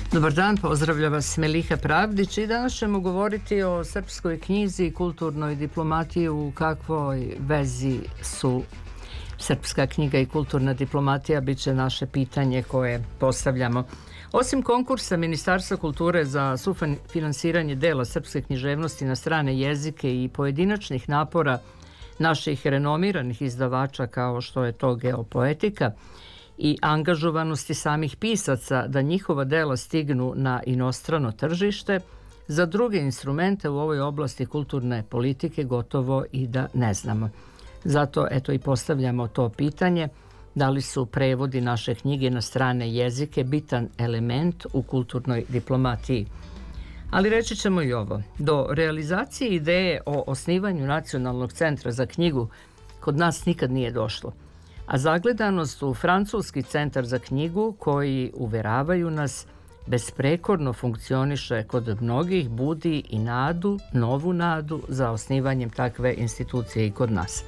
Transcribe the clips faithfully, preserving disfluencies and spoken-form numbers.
Dobar dan, pozdravlja vas Meliha Pravdić i danas ćemo govoriti o srpskoj knjizi i kulturnoj diplomatiji. U kakvoj vezi su srpska knjiga i kulturna diplomatija, bit će naše pitanje koje postavljamo. Osim konkursa Ministarstva kulture za sufinansiranje dela srpske književnosti na strane jezike i pojedinačnih napora naših renomiranih izdavača kao što je to Geopoetika i angažovanosti samih pisaca da njihova dela stignu na inostrano tržište, za druge instrumente u ovoj oblasti kulturne politike gotovo i da ne znamo. Zato eto i postavljamo to pitanje, da li su prevodi naše knjige na strane jezike bitan element u kulturnoj diplomatiji. Ali reći ćemo i ovo. Do realizacije ideje o osnivanju Nacionalnog centra za knjigu kod nas nikad nije došlo. A zagledanost u Francuski centar za knjigu, koji, uveravaju nas, besprekorno funkcioniše kod mnogih, budi i nadu, novu nadu za osnivanjem takve institucije i kod nas.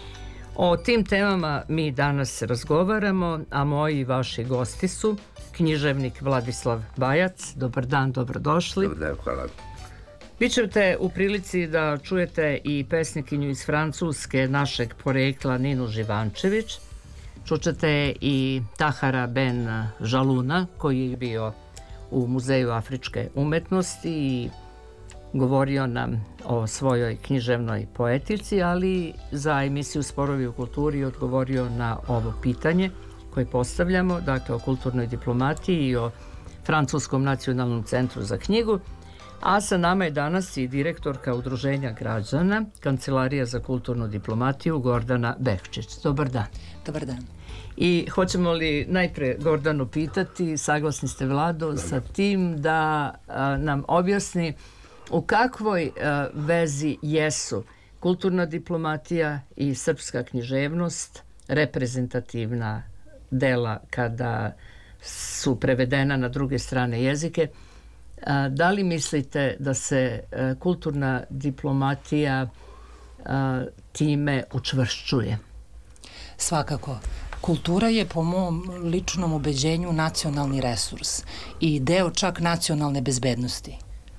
O tim temama mi danas razgovaramo, a moji i vaši gosti su književnik Vladislav Bajac. Dobar dan, dobrodošli. Dobar dan, hvala. Bićete u prilici da čujete i pesnikinju iz Francuske našeg porekla Ninu Živančević. Čućete i Tahara Ben Žaluna, koji je bio u Muzeju afričke umetnosti i govorio nam o svojoj književnoj poetici, ali za emisiju Sporovi u kulturi odgovorio na ovo pitanje koje postavljamo, dakle o kulturnoj diplomatiji i o Francuskom nacionalnom centru za knjigu. A sa nama je danas i direktorka Udruženja građana, Kancelarija za kulturnu diplomatiju, Gordana Behčić. Dobar dan. Dobar dan. I hoćemo li najpre Gordanu pitati, saglasni ste Vlado sa tim da a, nam objasni u kakvoj a, vezi jesu kulturna diplomatija i srpska književnost, reprezentativna dela kada su prevedena na druge strane jezike. A, da li mislite da se a, kulturna diplomatija a, time učvršćuje? Svakako. Kultura je po mom ličnom ubeđenju nacionalni resurs i deo čak nacionalne bezbednosti.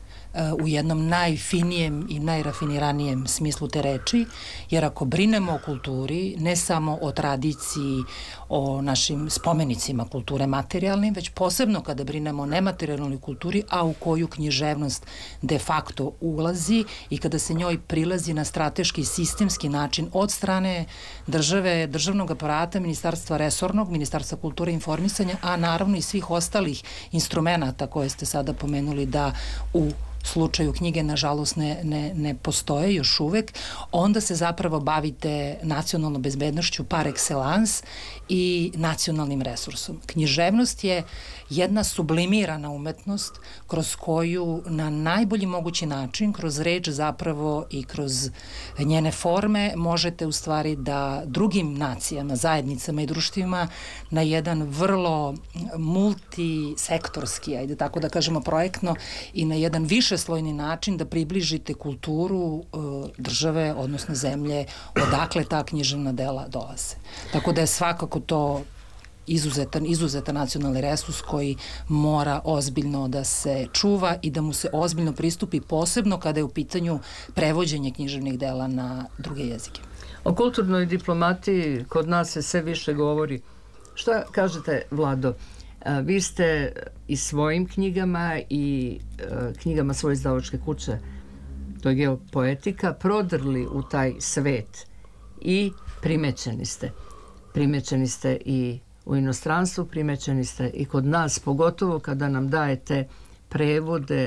U jednom najfinijem i najrafiniranijem smislu te reči, jer ako brinemo o kulturi, ne samo o tradiciji, o našim spomenicima kulture materijalnim, već posebno kada brinemo o nematerijalnoj kulturi, a u koju književnost de facto ulazi i kada se njoj prilazi na strateški i sistemski način od strane države, državnog aparata, ministarstva resornog, ministarstva kulture i informisanja, a naravno i svih ostalih instrumenata koje ste sada pomenuli da u slučaju knjige nažalost ne, ne, ne postoje još uvek, onda se zapravo bavite nacionalnom bezbednošću par excellence i nacionalnim resursom. Književnost je jedna sublimirana umetnost kroz koju na najbolji mogući način, kroz reč zapravo i kroz njene forme možete u stvari da drugim nacijama, zajednicama i društvima na jedan vrlo multisektorski, ajde tako da kažemo projektno i na jedan višeslojni način da približite kulturu uh, države, odnosno zemlje odakle ta književna dela dolaze. Tako da je svakako to izuzetan, izuzetan nacionalni resurs koji mora ozbiljno da se čuva i da mu se ozbiljno pristupi, posebno kada je u pitanju prevođenje književnih dela na druge jezike. O kulturnoj diplomatiji kod nas se sve više govori. Šta kažete, Vlado? Vi ste i svojim knjigama i knjigama svoje izdavačke kuće, to je Geopoetika, prodrli u taj svet i primećeni ste. Primećeni ste i u inostranstvu, primećeni ste i kod nas, pogotovo kada nam dajete prevode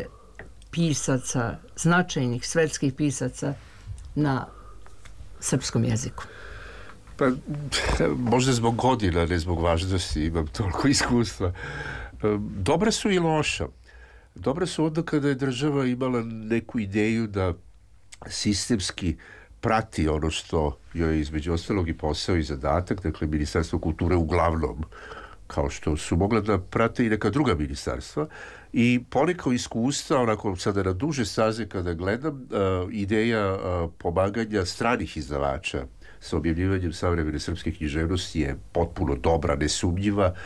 pisaca, značajnih svetskih pisaca na srpskom jeziku. Pa, možda zbog godina, ne zbog važnosti, imam toliko iskustva. Dobra su i loša. Dobra su onda kada je država imala neku ideju da sistemski prati ono što joj je između ostalog i posao i zadatak, dakle Ministarstvo kulture uglavnom, kao što su mogla da prate i neka druga ministarstva. I poneko iskustva, onako sada na duže staze kada gledam, uh, ideja uh, pomaganja stranih izdavača sa objavljivanjem savremene srpske književnosti je potpuno dobra, nesumnjiva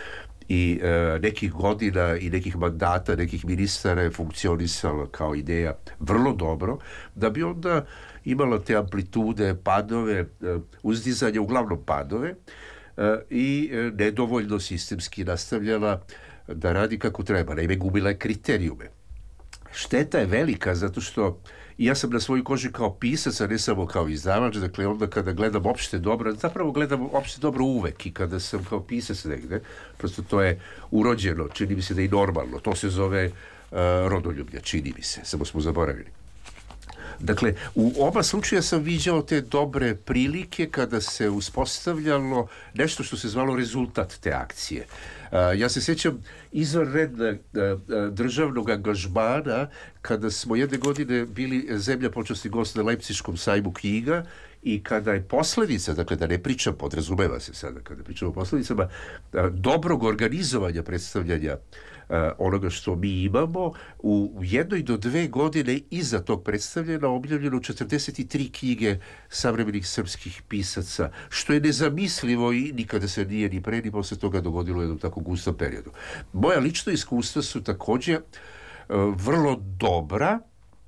i e, nekih godina i nekih mandata, nekih ministara je funkcionisala kao ideja vrlo dobro, da bi onda imala te amplitude, padove, e, uzdizanje, uglavnom padove, e, i e, nedovoljno sistemski nastavljala da radi kako treba. Naime, gubila je kriterijume. Šteta je velika zato što i ja sam na svoju koži kao pisac, a ne samo kao izdavač, dakle onda kada gledam opšte dobro, zapravo gledam opšte dobro uvek i kada sam kao pisac negde, prosto to je urođeno, čini mi se da je i normalno, to se zove uh, rodoljublje, čini mi se, samo smo zaboravili. Dakle, u oba slučaja sam viđao te dobre prilike kada se uspostavljalo nešto što se zvalo rezultat te akcije. Uh, ja se sjećam izvanrednog uh, državnog angažmana kada smo jedne godine bili zemlja počasni gost na Leipziškom sajmu knjiga i kada je posljedica, dakle da ne pričam, podrazumeva se sada kada pričamo o posljedicama, uh, dobrog organizovanja predstavljanja Uh, onoga što mi imamo, u jednoj do dve godine iza tog predstavljena objavljeno četrdeset tri knjige savremenih srpskih pisaca, što je nezamislivo i nikada se nije ni pre ni posle toga dogodilo u jednom tako gustom periodu. Moja lična iskustva su također uh, vrlo dobra,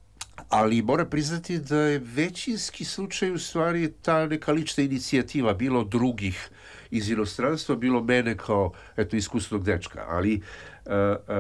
ali moram priznati da je većinski slučaj u stvari ta neka lična inicijativa, bilo drugih iz inostranstva, bilo mene kao eto iskusnog dečka, ali uh,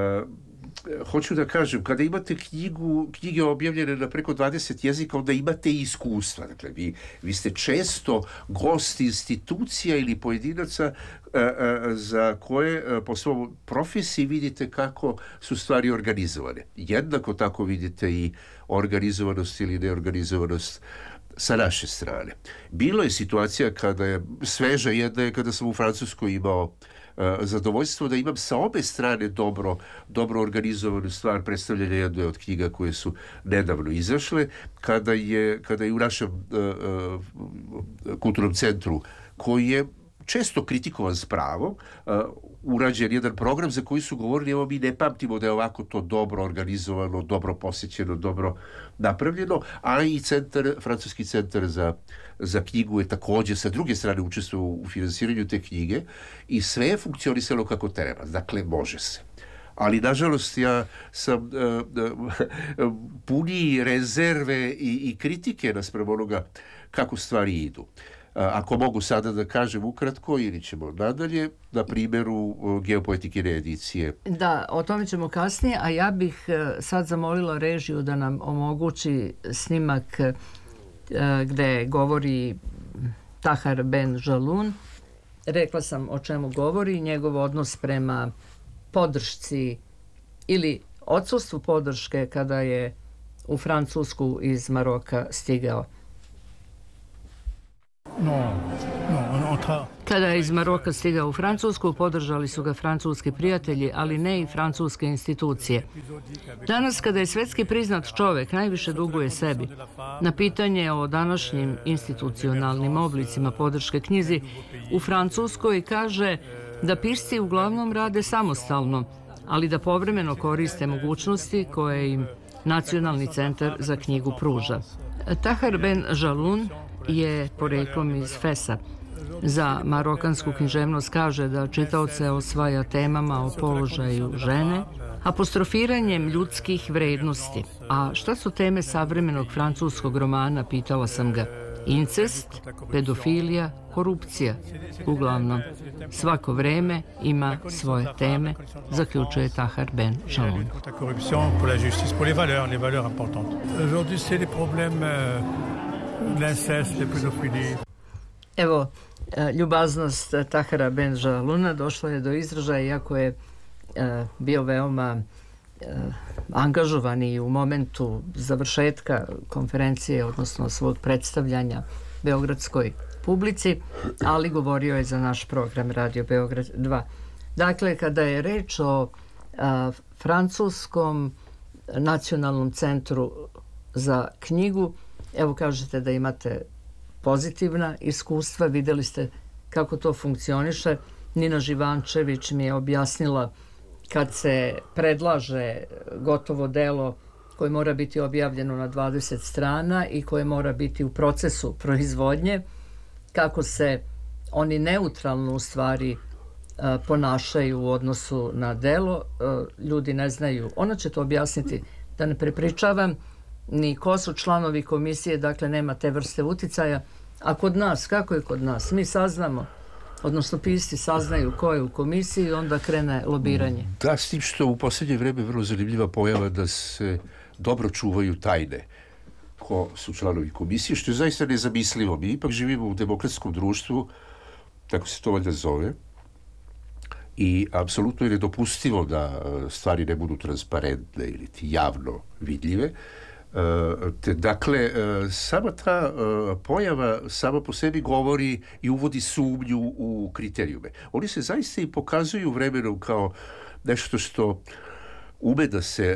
uh, hoću da kažem, kada imate knjigu, knjige objavljene na preko dvadeset jezika, onda imate i iskustva. Dakle, vi, vi ste često gost institucija ili pojedinaca uh, uh, za koje uh, po svom profesiji vidite kako su stvari organizovane. Jednako tako vidite i organizovanost ili neorganizovanost sa naše strane. Bilo je situacija kada je sveža jedna je kada sam u Francuskoj imao uh, zadovoljstvo da imam sa obe strane dobro, dobro organizovanu stvar predstavljanja jedne od knjiga koje su nedavno izašle, kada je, kada je u našem uh, uh, kulturnom centru, koji je često kritikovan s pravom, uh, urađen jedan program za koji su govorili, evo mi ne pamtimo da je ovako to dobro organizovano, dobro posjećeno, dobro napravljeno, a i centar, francuski centar za, za knjigu je također sa druge strane učestvovao u finansiranju te knjige i sve je funkcionisalo kako treba. Dakle, može se. Ali, nažalost, ja sam uh, uh, puni rezerve i, i kritike naspram onoga kako stvari idu. Ako mogu sada da kažem ukratko ili ćemo nadalje, na primjeru geopoetike reedicije. Da, o tome ćemo kasnije, a ja bih sad zamolila režiju da nam omogući snimak gde govori Tahar Ben Jalloun. Rekla sam o čemu govori, njegov odnos prema podršci ili odsustvu podrške kada je u Francusku iz Maroka stigao. No, no, Kada je iz Maroka stigao u Francusku, podržali su ga francuski prijatelji, ali ne i francuske institucije. Danas, kada je svetski priznat čovek, najviše duguje sebi. Na pitanje o današnjim institucionalnim oblicima podrške knjizi, u Francuskoj kaže da pisci uglavnom rade samostalno, ali da povremeno koriste mogućnosti koje im Nacionalni centar za knjigu pruža. Tahar Ben Jalloun je poreklom iz Fesa. Za marokansku književnost kaže da čitaoce osvaja temama o položaju žene, apostrofiranjem ljudskih vrednosti. A šta su teme savremenog francuskog romana, pitala sam ga. Incest, pedofilija, korupcija. Uglavnom, svako vreme ima svoje teme, zaključuje Tahar Ben Jalloun. Evo, ljubaznost Tahara Ben Jallouna došla je do izražaja, iako je bio veoma angažovan i u momentu završetka konferencije, odnosno svog predstavljanja beogradskoj publici, ali govorio je za naš program Radio Beograd dva. Dakle, kada je reč o a, francuskom nacionalnom centru za knjigu, evo kažete da imate pozitivna iskustva, videli ste kako to funkcioniše. Nina Živančević mi je objasnila kad se predlaže gotovo delo koje mora biti objavljeno na dvadeset strana i koje mora biti u procesu proizvodnje, kako se oni neutralno u stvari ponašaju u odnosu na delo, ljudi ne znaju. Ona će to objasniti, da ne prepričavam, ni ko su članovi komisije, dakle nema te vrste uticaja. A kod nas, kako je kod nas? Mi saznamo, odnosno pisci saznaju ko je u komisiji i onda krene lobiranje. Da, s tim što u posljednje vreme vrlo zanimljiva pojava da se dobro čuvaju tajne ko su članovi komisije, što je zaista nezamislivo. Mi ipak živimo u demokratskom društvu, tako se to valjda zove, i apsolutno je nedopustivo da stvari ne budu transparentne ili javno vidljive. Te, dakle, sama ta pojava sama po sebi govori i uvodi sumnju u kriterijume. Oni se zaista i pokazuju vremenom kao nešto što ume da se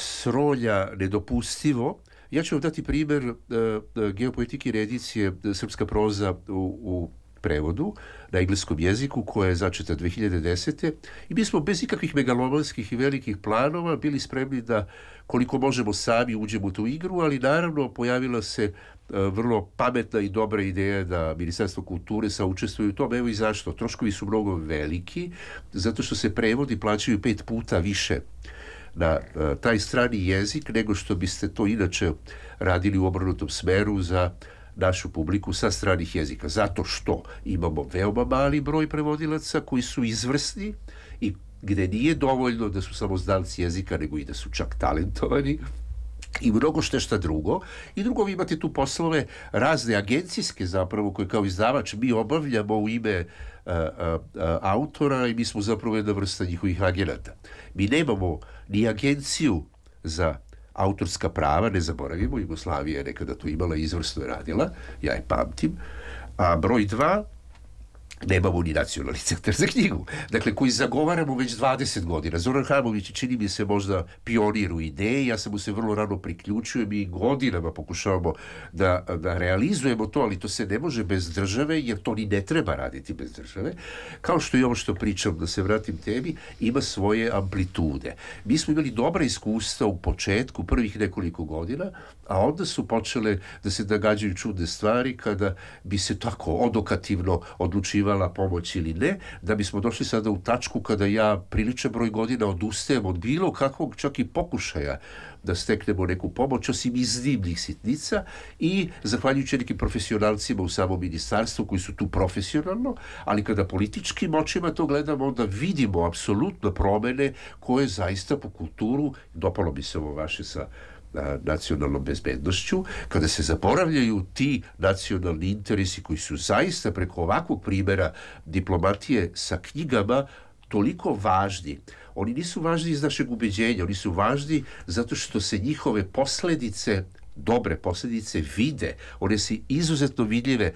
srolja nedopustivo. Ja ću vam dati primjer geopoetike i reedicije Srpska proza u, u prevodu na engleskom jeziku koja je začeta dve hiljade desete. I mi smo bez ikakvih megalomanskih i velikih planova bili spremni da koliko možemo sami uđemo u tu igru, ali naravno pojavila se vrlo pametna i dobra ideja da Ministarstvo kulture saučestvuje u tome. Evo i zašto. Troškovi su mnogo veliki, zato što se prevodi plaćaju pet puta više na taj strani jezik nego što biste to inače radili u obrnutom smeru za našu publiku sa stranih jezika. Zato što imamo veoma mali broj prevodilaca koji su izvrsni i gde nije dovoljno da su samo znalci jezika, nego i da su čak talentovani i mnogo šta drugo. I drugo, vi imate tu poslove razne agencijske zapravo koje kao izdavač mi obavljamo u ime a, a, a, autora i mi smo zapravo jedna vrsta njihovih agenata. Mi nemamo ni agenciju za autorska prava, ne zaboravimo, Jugoslavija je nekada to imala i izvrsno je radila, ja je pamtim, a broj dva, nemamo ni nacionalni centar za knjigu. Dakle, koji zagovaramo već dvadeset godina. Zoran Hamović čini mi se možda pionir u ideji, ja sam mu se vrlo rano priključio, mi godinama pokušavamo da, da realizujemo to, ali to se ne može bez države, jer to ni ne treba raditi bez države. Kao što i ovo što pričam, da se vratim temi, ima svoje amplitude. Mi smo imali dobra iskustva u početku, prvih nekoliko godina, a onda su počele da se događaju čudne stvari kada bi se tako odokativno odlučivala pomoć ili ne, da bismo došli sada u tačku kada ja priličan broj godina odustajem od bilo kakvog čak i pokušaja da steknemo neku pomoć, osim iznimnih sitnica i zahvaljujući nekim profesionalcima u samom ministarstvu koji su tu profesionalno, ali kada političkim očima to gledamo, onda vidimo apsolutno promene koje zaista po kulturu, dopalo bi se ovo vaše sa nacionalnom bezbednošću, kada se zaboravljaju ti nacionalni interesi koji su zaista preko ovakvog primjera diplomatije sa knjigama toliko važni. Oni nisu važni iz našeg ubeđenja, oni su važni zato što se njihove posljedice, dobre posljedice vide, one su izuzetno vidljive.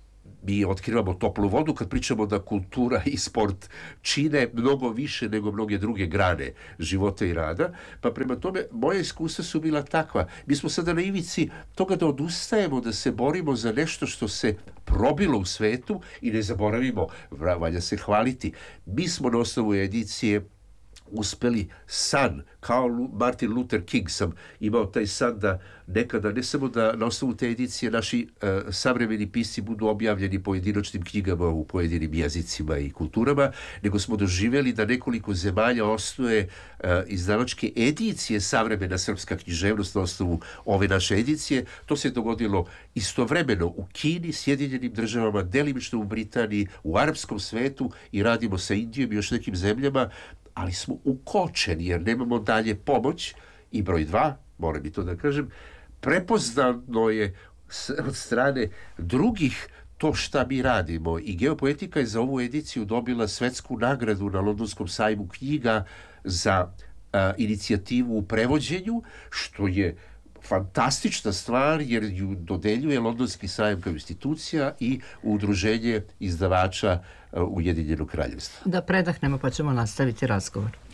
Mi otkrivamo toplu vodu kad pričamo da kultura i sport čine mnogo više nego mnoge druge grane života i rada. Pa prema tome, moja iskustva su bila takva. Mi smo sada na ivici toga da odustajemo, da se borimo za nešto što se probilo u svetu i ne zaboravimo, valja se hvaliti. Mi smo na osnovu edicije uspeli san, kao Martin Luther King sam imao taj san da nekada, ne samo da na osnovu te edicije naši uh, savremeni pisci budu objavljeni pojedinačnim knjigama u pojedinim jezicima i kulturama, nego smo doživjeli da nekoliko zemalja osnuje uh, izdavačke edicije savremena srpska književnost na osnovu ove naše edicije. To se dogodilo istovremeno u Kini, Sjedinjenim državama, delimično u Britaniji, u arapskom svetu i radimo sa Indijom i još nekim zemljama, ali smo ukočeni jer nemamo dalje pomoć. I broj dva, moram bi to da kažem, prepoznano je od strane drugih to šta mi radimo. I geopoetika je za ovu ediciju dobila svetsku nagradu na Londonskom sajmu knjiga za a, inicijativu u prevođenju, što je fantastična stvar jer ju dodeljuje Londonski sajam kao institucija i udruženje izdavača Ujedinjenog kraljevstva. Da predahnemo pa ćemo nastaviti razgovor.